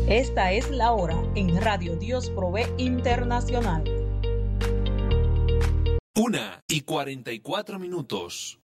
Esta es la hora en Radio Dios Provee Internacional. 1:44.